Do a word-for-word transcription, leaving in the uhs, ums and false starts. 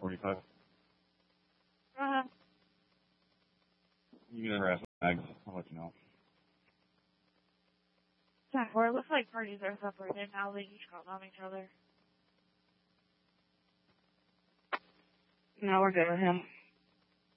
forty-five. Uh-huh. You can never ask bags. I'll let you know. ten four, it looks like parties are separated now. They each got on each other. No, we're good with him.